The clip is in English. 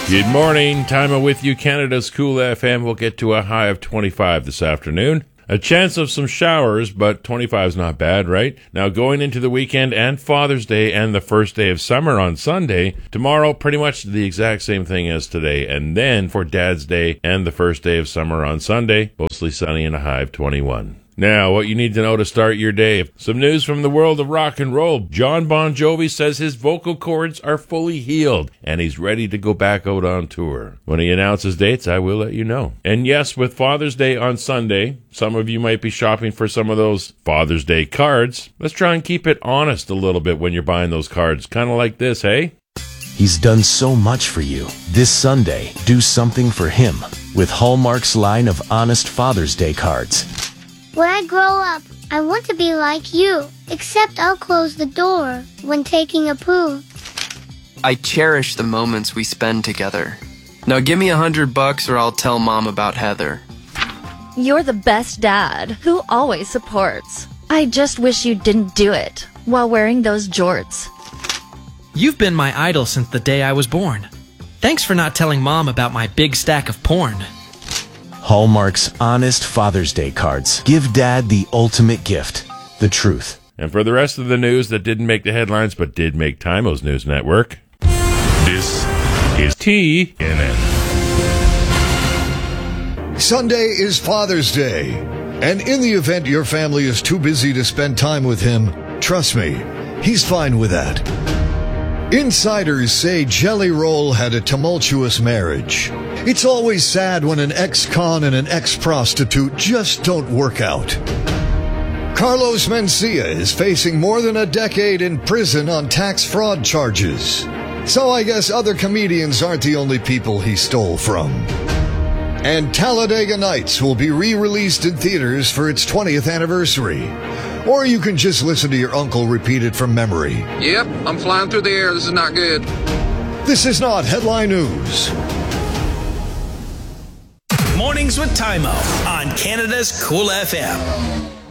Good morning. Time with you, Canada's Cool FM. We'll get to a high of 25 this afternoon. A chance of some showers, but 25 is not bad, right? Now, going into the weekend and Father's Day and the first day of summer on Sunday, tomorrow pretty much the exact same thing as today. And then for Dad's Day and the first day of summer on Sunday, mostly sunny and a high of 21. Now, what you need to know to start your day. Some news from the world of rock and roll. John Bon Jovi says his vocal cords are fully healed, and he's ready to go back out on tour. When he announces dates, I will let you know. And yes, with Father's Day on Sunday, some of you might be shopping for some of those Father's Day cards. Let's try and keep it honest a little bit when you're buying those cards. Kind of like this, hey? He's done so much for you. This Sunday, do something for him with Hallmark's line of honest Father's Day cards. When I grow up, I want to be like you, except I'll close the door when taking a poo. I cherish the moments we spend together. Now give me $100 or I'll tell Mom about Heather. You're the best dad who always supports. I just wish you didn't do it while wearing those jorts. You've been my idol since the day I was born. Thanks for not telling Mom about my big stack of porn. Hallmark's honest Father's Day cards. Give Dad the ultimate gift, the truth. And for the rest of the news that didn't make the headlines but did make Timo's News Network, this is TNN. Sunday is Father's Day, and in the event your family is too busy to spend time with him, trust me, he's fine with that. Insiders say Jelly Roll had a tumultuous marriage. It's always sad when an ex-con and an ex-prostitute just don't work out. Carlos Mencia is facing more than a decade in prison on tax fraud charges. So I guess other comedians aren't the only people he stole from. And Talladega Nights will be re-released in theaters for its 20th anniversary. Or you can just listen to your uncle repeat it from memory. Yep, I'm flying through the air. This is not good. This is not Headline News. Mornings with Timo on Canada's Cool FM.